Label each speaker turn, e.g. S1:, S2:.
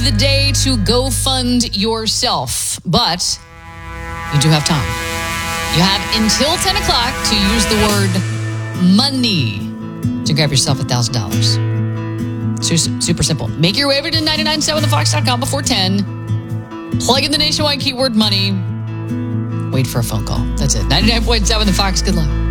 S1: the day to go fund yourself, but you do have time. You have until 10 o'clock to use the word money to grab yourself $1,000. Super simple. Make your way over to 997thefox.com before 10. Plug in the nationwide keyword money. Wait for a phone call. That's it. 99.7 The Fox. Good luck.